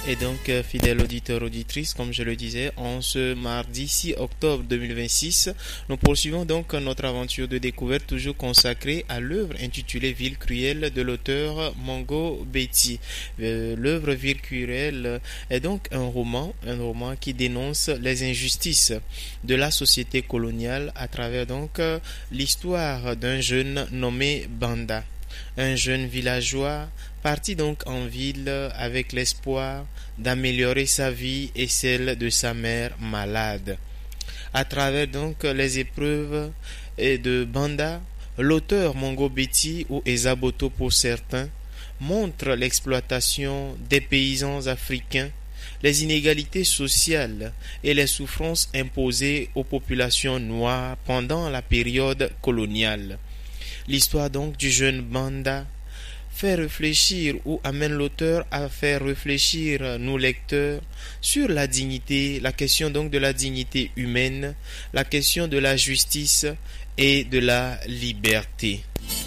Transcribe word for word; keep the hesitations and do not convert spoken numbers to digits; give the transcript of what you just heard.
Et donc, euh, fidèle auditeur, auditrice, comme je le disais, en ce mardi six octobre deux mille vingt-six, nous poursuivons donc notre aventure de découverte toujours consacrée à l'œuvre intitulée Ville cruelle de l'auteur Mongo Betty. Euh, l'œuvre Ville cruelle est donc un roman, un roman qui dénonce les injustices de la société coloniale à travers donc euh, l'histoire d'un jeune nommé Banda. Un jeune villageois parti donc en ville avec l'espoir d'améliorer sa vie et celle de sa mère malade. À travers donc les épreuves de Banda, l'auteur Mongo Betty ou Esaboto pour certains montre l'exploitation des paysans africains, les inégalités sociales et les souffrances imposées aux populations noires pendant la période coloniale. L'histoire donc du jeune Banda fait réfléchir ou amène l'auteur à faire réfléchir nous lecteurs sur la dignité, la question donc de la dignité humaine, la question de la justice et de la liberté.